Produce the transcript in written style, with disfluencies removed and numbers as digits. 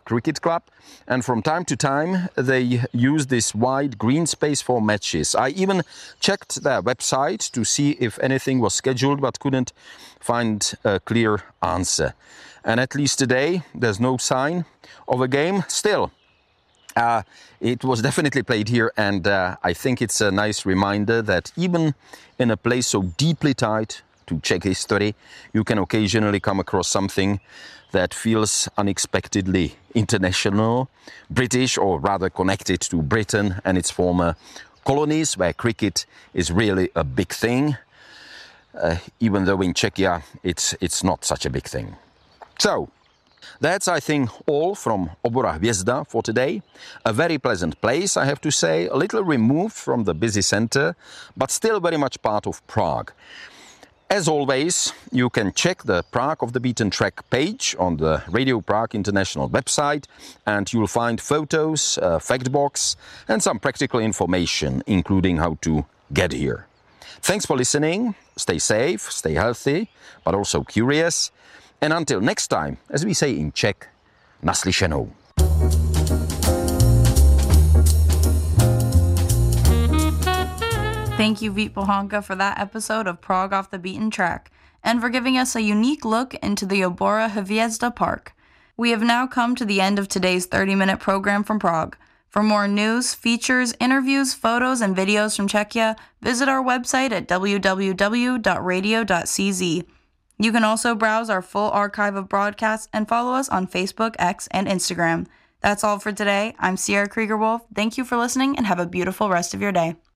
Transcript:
Cricket Club, and from time to time they use this wide green space for matches. I even checked their website to see if anything was scheduled, but couldn't find a clear answer. And at least today there's no sign of a game. Still, it was definitely played here, and I think it's a nice reminder that even in a place so deeply tied to Czech history, you can occasionally come across something that feels unexpectedly international, British, or rather connected to Britain and its former colonies, where cricket is really a big thing, even though in Czechia it's not such a big thing. So, that's, I think, all from Obora Hvězda for today. A very pleasant place, I have to say, a little removed from the busy center, but still very much part of Prague. As always, you can check the Prague Off the Beaten Track page on the Radio Prague International website, and you'll find photos, a fact box, and some practical information, including how to get here. Thanks for listening. Stay safe, stay healthy, but also curious. And until next time, as we say in Czech, naslyšenou. Thank you, Vít Pohanka, for that episode of Prague Off the Beaten Track, and for giving us a unique look into the Obora Hvězda Park. We have now come to the end of today's 30-minute program from Prague. For more news, features, interviews, photos, and videos from Czechia, visit our website at www.radio.cz. You can also browse our full archive of broadcasts and follow us on Facebook, X, and Instagram. That's all for today. I'm Sierra Krieger-Wolf. Thank you for listening and have a beautiful rest of your day.